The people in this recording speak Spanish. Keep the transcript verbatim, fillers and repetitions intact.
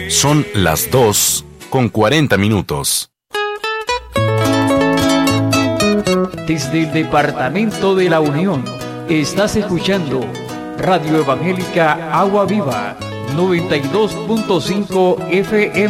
Son las dos con cuarenta minutos. Desde el Departamento de la Unión, estás escuchando Radio Evangélica Agua Viva, noventa y dos punto cinco F M.